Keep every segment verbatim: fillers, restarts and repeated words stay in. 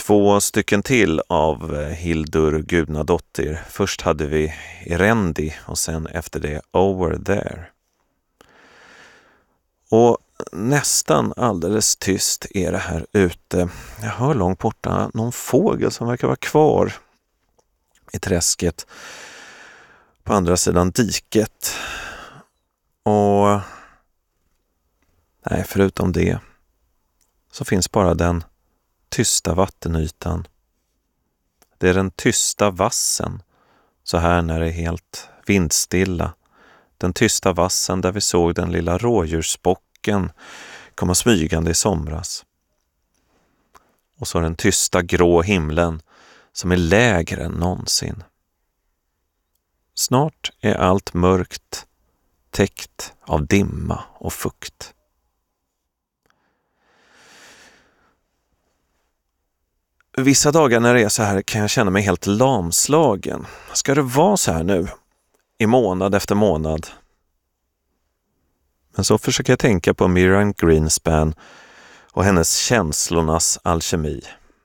två stycken till av Hildur Gudnadottir. Först hade vi Erendi och sen efter det Over There. Och nästan alldeles tyst är det här ute. Jag hör långt borta någon fågel som verkar vara kvar i träsket på andra sidan diket. Och nej, förutom det så finns bara den tysta vattenytan. Det är den tysta vassen, så här när det är helt vindstilla. Den tysta vassen där vi såg den lilla rådjursbocken komma smygande i somras. Och så den tysta grå himlen som är lägre än någonsin. Snart är allt mörkt, täckt av dimma och fukt. Vissa dagar när det är så här kan jag känna mig helt lamslagen. Ska det vara så här nu? I månad efter månad? Men så försöker jag tänka på Miriam Greenspan och hennes känslornas alkemi.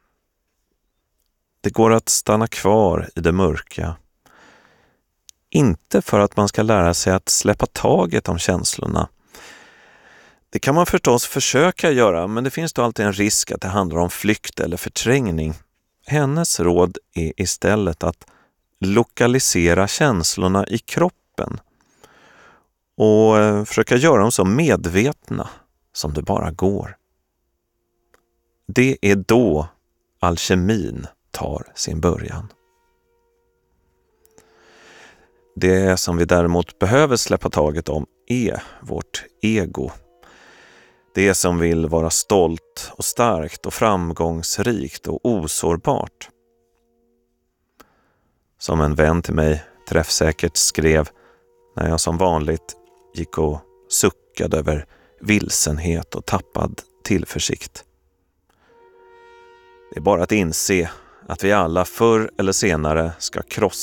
Det går att stanna kvar i det mörka. Inte för att man ska lära sig att släppa taget om känslorna. Det kan man förstås försöka göra, men det finns då alltid en risk att det handlar om flykt eller förträngning. Hennes råd är istället att lokalisera känslorna i kroppen och försöka göra dem så medvetna som det bara går. Det är då alkemin tar sin början. Det som vi däremot behöver släppa taget om är vårt ego. Det som vill vara stolt och starkt och framgångsrikt och osårbart. Som en vän till mig träffsäkert skrev när jag som vanligt gick och suckade över vilsenhet och tappad tillförsikt. Det är bara att inse att vi alla förr eller senare ska krossa